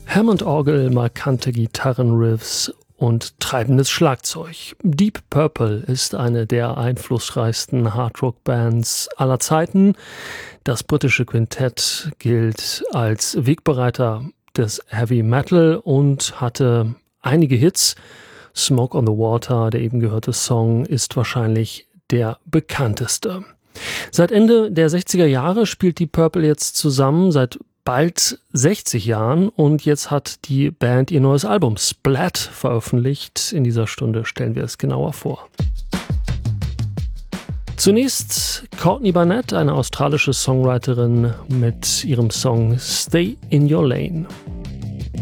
Hammond-Orgel, markante Gitarrenriffs und treibendes Schlagzeug. Deep Purple ist eine der einflussreichsten Hardrock-Bands aller Zeiten. Das britische Quintett gilt als Wegbereiter des Heavy Metal und hatte einige Hits. Smoke on the Water, der eben gehörte Song, ist wahrscheinlich der bekannteste. Seit Ende der 60er Jahre spielt Deep Purple jetzt zusammen, seit bald 60 Jahren, und jetzt hat die Band ihr neues Album Splat veröffentlicht. In dieser Stunde stellen wir es genauer vor. Zunächst Courtney Barnett, eine australische Songwriterin mit ihrem Song Stay in Your Lane.